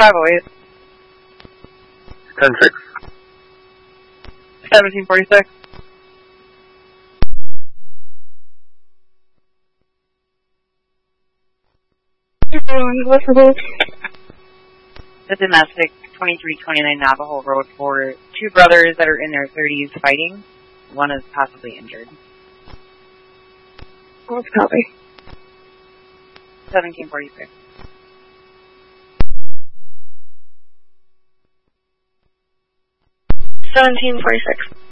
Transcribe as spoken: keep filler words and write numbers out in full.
five oh eight. ten six. seventeen forty-six. What's the vote? The domestic twenty-three twenty-nine Navajo Road for two brothers that are in their thirties fighting. One is possibly injured. What's copy? seventeen forty-six. seventeen forty-six.